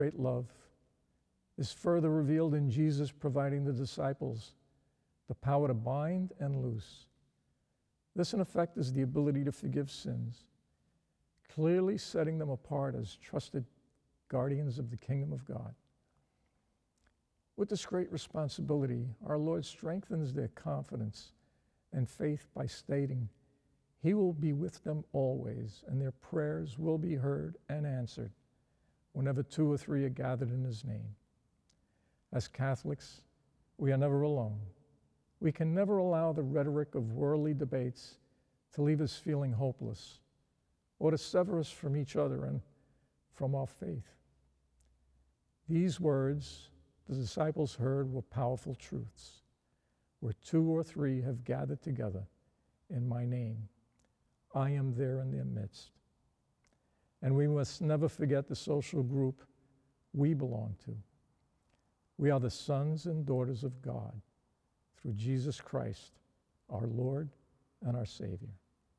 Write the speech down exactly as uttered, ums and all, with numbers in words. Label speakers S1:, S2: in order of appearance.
S1: great love is further revealed in Jesus providing the disciples the power to bind and loose. This, in effect, is the ability to forgive sins, clearly setting them apart as trusted guardians of the kingdom of God. With this great responsibility, our Lord strengthens their confidence and faith by stating, He will be with them always, and their prayers will be heard and answered whenever two or three are gathered in His name. As Catholics, we are never alone. We can never allow the rhetoric of worldly debates to leave us feeling hopeless or to sever us from each other and from our faith. These words the disciples heard were powerful truths. Where two or three have gathered together in my name, I am there in their midst. And we must never forget the social group we belong to. We are the sons and daughters of God through Jesus Christ, our Lord and our Savior.